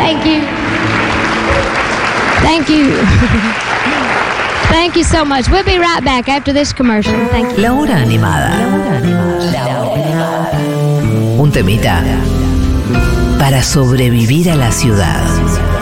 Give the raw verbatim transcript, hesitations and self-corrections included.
Thank you. Thank you. Thank you so much. We'll be right back after this commercial. Thank you. La hora animada. La hora animada. La hora animada. Un temita para sobrevivir a la ciudad.